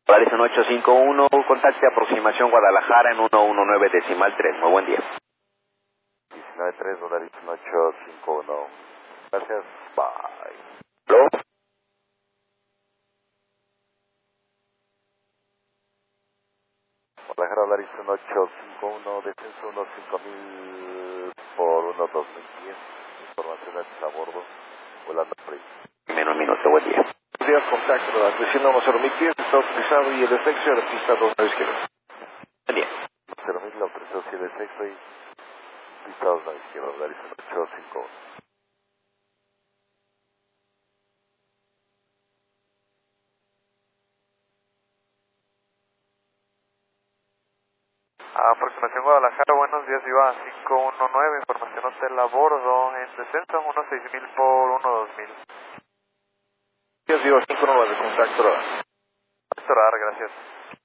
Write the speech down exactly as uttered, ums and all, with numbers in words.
Horizon ocho cinco uno, contacte aproximación Guadalajara en uno uno nueve decimal tres. Muy buen día. diecinueve tres, Horizon ocho cinco uno. Gracias, bye. ¿Aló? Guadalajara, Horizon ocho cinco uno, descenso uno cinco mil por uno dos mil diez. Informaciones a bordo, volando free. Menos un minuto, buen día. Buenos días, contacto, la vecino cero mil diez, está autorizado y el efecto de la pista dos nueve izquierda. Buen día. cero mil, la autorizado y el efecto y pista dos nueve izquierda, Horizon ocho cinco uno. Aproximación Guadalajara, buenos días, iba cinco uno nueve, información hotel a bordo, en descenso uno seis mil por uno dos mil. Días, iba cinco nueve de contacto radar. Contacto radar, gracias.